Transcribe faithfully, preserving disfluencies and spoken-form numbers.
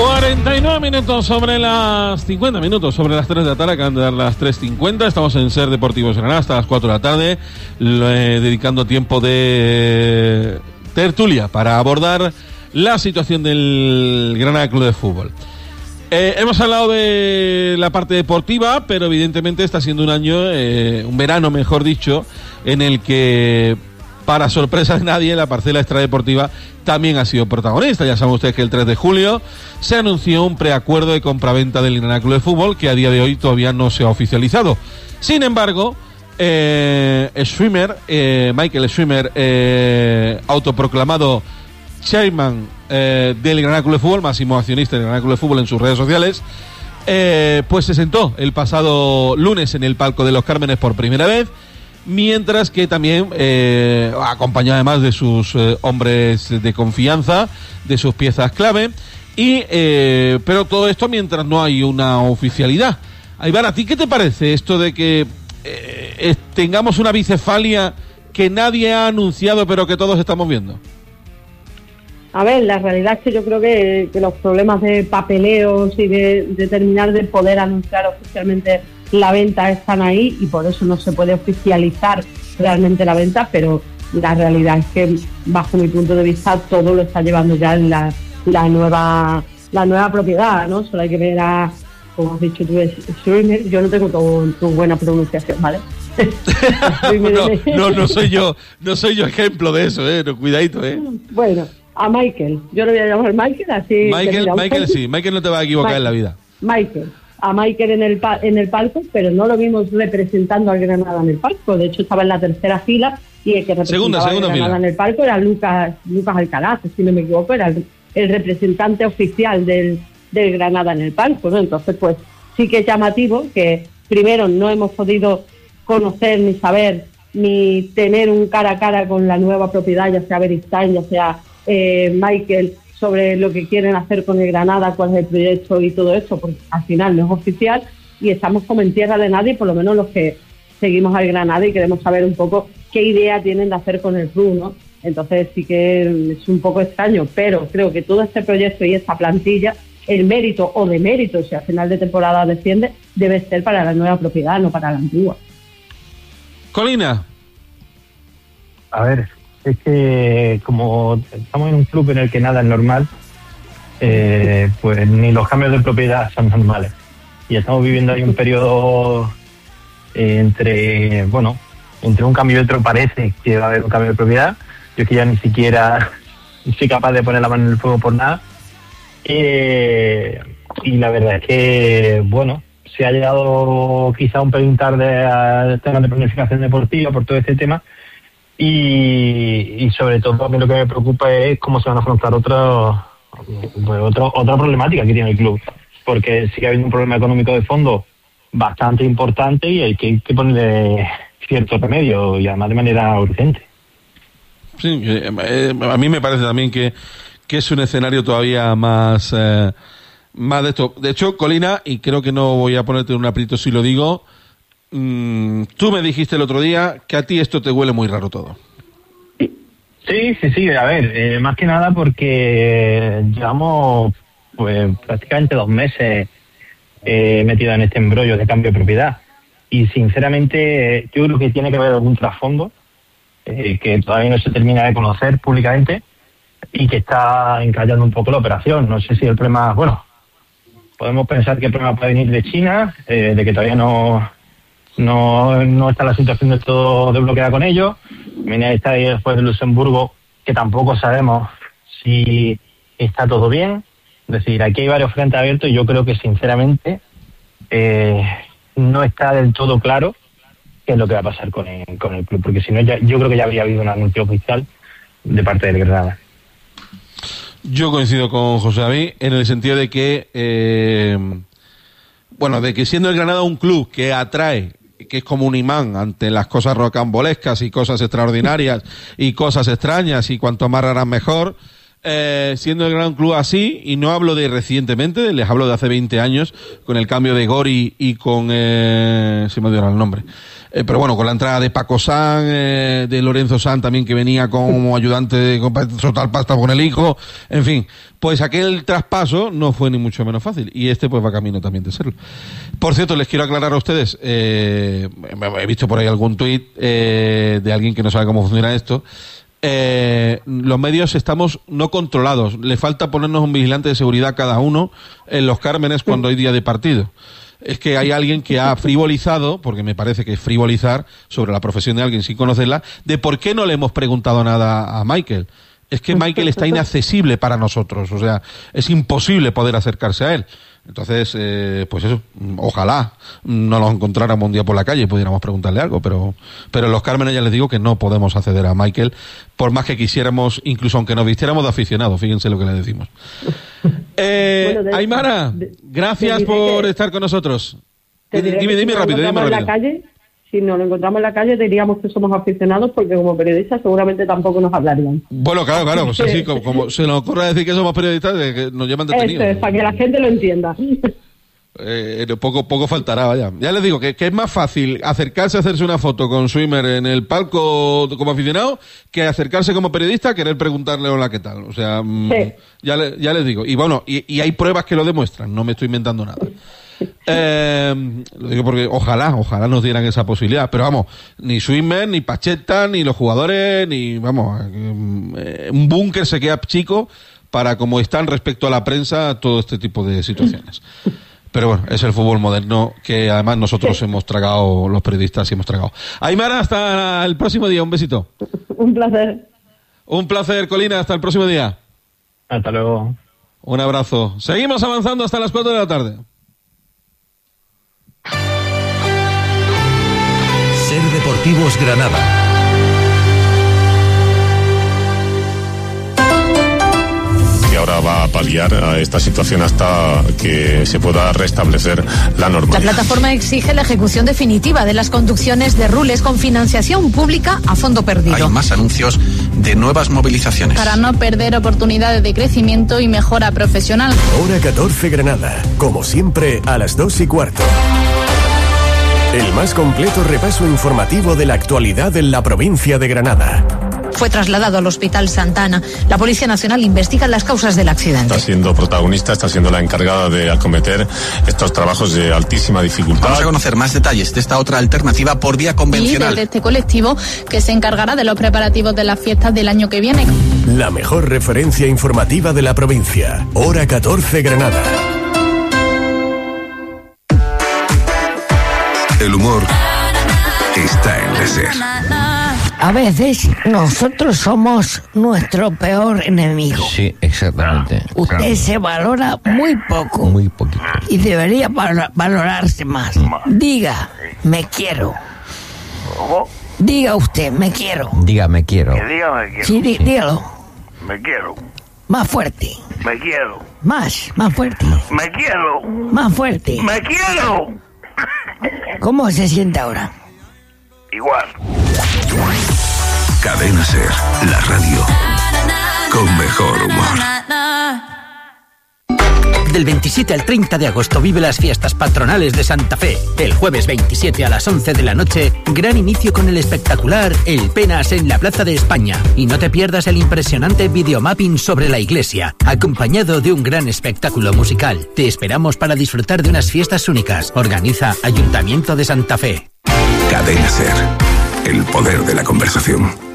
cuarenta y nueve minutos sobre las cincuenta minutos sobre las tres de la tarde, acaban de dar las tres cincuenta. Estamos en Ser Deportivos Granada hasta las cuatro de la tarde, eh, dedicando tiempo de tertulia para abordar la situación del Granada Club de Fútbol. Eh, hemos hablado de la parte deportiva, pero evidentemente está siendo un año, eh, un verano mejor dicho, en el que, para sorpresa de nadie, la parcela extradeportiva también ha sido protagonista. Ya saben ustedes que el tres de julio se anunció un preacuerdo de compraventa del Granada Club de Fútbol que a día de hoy todavía no se ha oficializado. Sin embargo, eh, Schwimmer, eh, Michael Schwimmer, eh, autoproclamado chairman eh, del Granada Club de Fútbol, máximo accionista del Granada Club de Fútbol en sus redes sociales, eh, pues se sentó el pasado lunes en el palco de los Cármenes por primera vez, mientras que también eh, acompañado además de sus eh, hombres de confianza, de sus piezas clave, y eh, pero todo esto mientras no hay una oficialidad. Aybar, ¿a ti qué te parece esto de que eh, tengamos una bicefalia que nadie ha anunciado pero que todos estamos viendo? A ver, la realidad es que yo creo que, que los problemas de papeleos y de, de terminar de poder anunciar oficialmente la venta están ahí y por eso no se puede oficializar realmente la venta, pero la realidad es que bajo mi punto de vista todo lo está llevando ya en la, la nueva la nueva propiedad, ¿no? Solo hay que ver a, como has dicho tú, Schwimmer. Yo no tengo tu, tu buena pronunciación, ¿vale? no, no, no soy yo, no soy yo ejemplo de eso, eh, no, cuidadito, eh. Bueno, a Michael, yo le voy a llamar Michael, así. Michael, Michael sí, Michael no te va a equivocar Michael, en la vida. Michael, a Michael en el pa- en el palco, pero no lo vimos representando al Granada en el palco. De hecho, estaba en la tercera fila y el que representaba segunda, segunda al Granada fila. en el palco era Lucas Lucas Alcaraz, si no me equivoco, era el, el representante oficial del, del Granada en el palco, ¿no? Entonces, pues sí que es llamativo que primero no hemos podido conocer ni saber ni tener un cara a cara con la nueva propiedad, ya sea Beristain, ya sea eh, Michael, sobre lo que quieren hacer con el Granada, cuál es el proyecto y todo esto, porque al final no es oficial y estamos como en tierra de nadie, por lo menos los que seguimos al Granada y queremos saber un poco qué idea tienen de hacer con el club, ¿no? Entonces sí que es un poco extraño, pero creo que todo este proyecto y esta plantilla, el mérito o demérito, si al final de temporada desciende, debe ser para la nueva propiedad, no para la antigua. Colina. A ver, es que como estamos en un club en el que nada es normal, eh, pues ni los cambios de propiedad son normales. Y estamos viviendo ahí un periodo eh, entre, bueno, entre un cambio y otro parece que va a haber un cambio de propiedad. Yo es que ya ni siquiera soy capaz de poner la mano en el fuego por nada. Eh, y la verdad es que, bueno, se ha llegado quizá un pelín tarde al tema de planificación deportiva por todo este tema. Y, y sobre todo a mí lo que me preocupa es cómo se van a afrontar otros, pues otro, otra problemática que tiene el club, porque sigue habiendo un problema económico de fondo bastante importante y hay que, hay que ponerle cierto remedio y además de manera urgente. Sí, eh, a mí me parece también que, que es un escenario todavía más, eh, más de esto. De hecho, Colina, y creo que no voy a ponerte en un aprieto si lo digo, Mm, tú me dijiste el otro día que a ti esto te huele muy raro todo. Sí, sí, sí, a ver, eh, más que nada porque llevamos pues prácticamente dos meses eh, metidos en este embrollo de cambio de propiedad y sinceramente yo creo que tiene que haber algún trasfondo eh, que todavía no se termina de conocer públicamente y que está encallando un poco la operación. No sé si el problema, bueno, podemos pensar que el problema puede venir de China, eh, de que todavía no No, no está la situación del todo desbloqueada con ellos. Viene está ahí después de Luxemburgo, que tampoco sabemos si está todo bien. Es decir, aquí hay varios frentes abiertos y yo creo que sinceramente eh, no está del todo claro qué es lo que va a pasar con el, con el club, porque si no ya, yo creo que ya habría habido un anuncio oficial de parte del Granada. Yo coincido con José David en el sentido de que eh, bueno, de que siendo el Granada un club que atrae, que es como un imán ante las cosas rocambolescas y cosas extraordinarias y cosas extrañas y cuanto más raras mejor, eh, siendo el gran club así, y no hablo de recientemente, les hablo de hace veinte años, con el cambio de Gori y con, eh, se me dio el nombre, Eh, pero bueno, con la entrada de Paco San, eh, de Lorenzo San también, que venía como ayudante de Total Pasta con el hijo, en fin, pues aquel traspaso no fue ni mucho menos fácil, y este pues va camino también de serlo. Por cierto, les quiero aclarar a ustedes, eh, he visto por ahí algún tuit eh, de alguien que no sabe cómo funciona esto. Eh, los medios estamos no controlados, le falta ponernos un vigilante de seguridad a cada uno en los Cármenes cuando hay día de partido. Es que hay alguien que ha frivolizado, porque me parece que es frivolizar sobre la profesión de alguien sin conocerla, de por qué no le hemos preguntado nada a Michael. Es que Michael está inaccesible para nosotros, o sea, es imposible poder acercarse a él. Entonces, eh, pues eso, ojalá no lo encontráramos un día por la calle y pudiéramos preguntarle algo, pero pero en los Cármenes ya les digo que no podemos acceder a Michael, por más que quisiéramos, incluso aunque nos vistiéramos de aficionados, fíjense lo que le decimos. Eh, bueno, de, Aymara, de, gracias por estar con nosotros. Dime, dime, dime rápido, dime rápido. En la calle, si nos lo encontramos en la calle diríamos que somos aficionados, porque como periodistas seguramente tampoco nos hablarían. Bueno, claro, claro, pues así como, como se nos ocurre decir que somos periodistas, de que nos llaman detenidos. Eso es, para que la gente lo entienda. Eh, poco poco faltará, vaya. Ya les digo que, que es más fácil acercarse a hacerse una foto con Swimmer en el palco como aficionado que acercarse como periodista a querer preguntarle hola, ¿qué tal? O sea, sí. ya, le, ya les digo. Y bueno, y, y hay pruebas que lo demuestran, no me estoy inventando nada. Eh, lo digo porque ojalá, ojalá nos dieran esa posibilidad, pero vamos, ni Swimmer, ni Pacheta, ni los jugadores, ni vamos, eh, un búnker se queda chico para como están respecto a la prensa todo este tipo de situaciones. Pero bueno, es el fútbol moderno que además nosotros sí. hemos tragado, los periodistas y hemos tragado. Aymara, hasta el próximo día, un besito. Un placer. Un placer, Colina, hasta el próximo día. Hasta luego. Un abrazo. Seguimos avanzando hasta las cuatro de la tarde. Ser Deportivos Granada. Y ahora va a paliar a esta situación hasta que se pueda restablecer la normalidad. La plataforma exige la ejecución definitiva de las conducciones de Rules con financiación pública a fondo perdido. Hay más anuncios de nuevas movilizaciones. Para no perder oportunidades de crecimiento y mejora profesional. Hora catorce Granada, como siempre a las dos y cuarto. El más completo repaso informativo de la actualidad en la provincia de Granada. Fue trasladado al Hospital Santa Ana. La Policía Nacional investiga las causas del accidente. Está siendo protagonista, está siendo la encargada de acometer estos trabajos de altísima dificultad. Vamos a conocer más detalles de esta otra alternativa por vía convencional. Y de este colectivo que se encargará de los preparativos de las fiestas del año que viene. La mejor referencia informativa de la provincia. Hora catorce Granada. El humor está en la SER. A veces nosotros somos nuestro peor enemigo. Sí, exactamente. Usted claro. se valora muy poco. Muy poquito. Y debería valorarse más. Diga, me quiero. Diga usted, me quiero. Diga, me quiero. Que diga, me quiero. Sí, dí, sí. dígalo. Me quiero. Más fuerte. Me quiero. Más, más fuerte. Me quiero. Más fuerte. Me quiero. ¿Cómo se siente ahora? Igual. Cadena SER, la radio con mejor humor. Del veintisiete al treinta de agosto vive las fiestas patronales de Santa Fe. El jueves veintisiete a las once de la noche, gran inicio con el espectacular El Penas en la Plaza de España. Y no te pierdas el impresionante videomapping sobre la iglesia, acompañado de un gran espectáculo musical. Te esperamos para disfrutar de unas fiestas únicas. Organiza Ayuntamiento de Santa Fe. Cadena SER, el poder de la conversación.